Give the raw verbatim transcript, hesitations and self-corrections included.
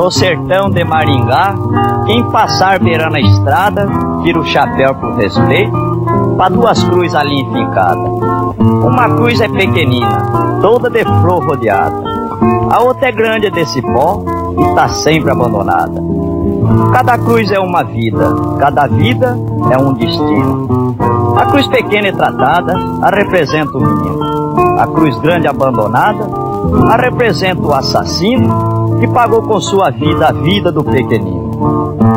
No sertão de Maringá, quem passar beirando a estrada, tira o chapéu por respeito, pra duas cruzes ali enfincadas. Uma cruz é pequenina, toda de flor rodeada. A outra é grande, é de cipó e tá sempre abandonada. Cada cruz é uma vida, cada vida é um destino. A cruz pequena e tratada, a representa o menino. A cruz grande abandonada, a representa o assassino que pagou com sua vida a vida do pequenino.